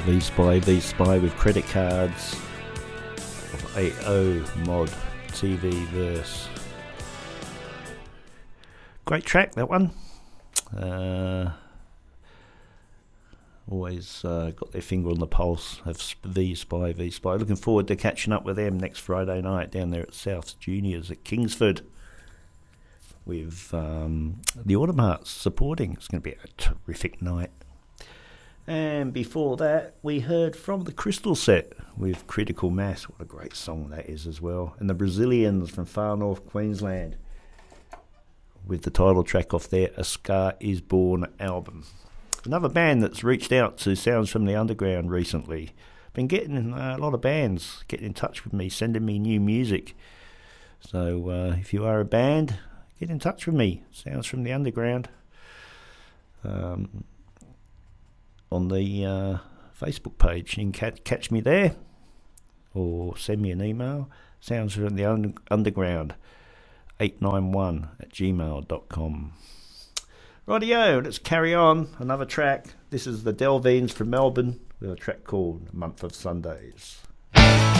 V Spy with credit cards of AO Mod TV Verse. Great track, that one. Always got their finger on the pulse of V Spy. Looking forward to catching up with them next Friday night down there at South Juniors at Kingsford with the Automarts supporting. It's going to be a terrific night. And before that, we heard from the Crystal Set with Critical Mass. What a great song that is as well. And the Brazilians from far north Queensland with the title track off their A Scar Is Born album. Another band that's reached out to Sounds from the Underground recently. Been getting a lot of bands getting in touch with me, sending me new music. So if you are a band, get in touch with me. Sounds from the Underground. On the Facebook page. You can catch me there or send me an email. Sounds from the Underground 891@gmail.com. Rightio, let's carry on. Another track. This is the Delvines from Melbourne with a track called Month of Sundays.